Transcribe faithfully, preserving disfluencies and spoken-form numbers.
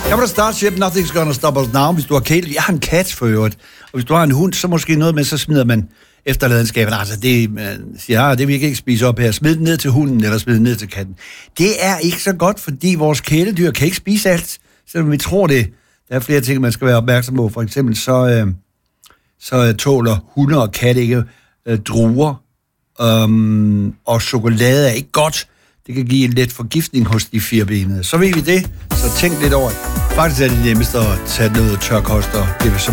Kan man Starship, Nothing's Gonna Stop Us Now, hvis du har kæledyr. Jeg har en kat for øvrigt. Og hvis du har en hund, så måske noget med, så smider man efterladenskaben. Altså, det, man siger, ah, det vil jeg ikke spise op her. Smid den ned til hunden, eller smid den ned til katten. Det er ikke så godt, fordi vores kæledyr kan ikke spise alt, selvom vi tror det. Der er flere ting, man skal være opmærksom på. For eksempel, så, øh, så tåler hunde og katte ikke øh, druer, um, og chokolade er ikke godt. Det kan give en let forgiftning hos de firbenede. Så ved vi det, så tænk lidt over det. Faktisk er det nemmest at tage noget tørkost, og det vil så